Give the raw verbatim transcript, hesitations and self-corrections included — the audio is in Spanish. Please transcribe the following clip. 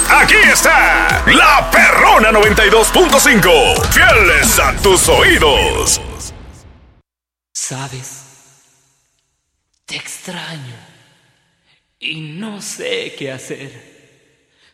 Aquí está la Perrona noventa y dos punto cinco. Fieles a tus oídos. Sabes, te extraño y no sé qué hacer.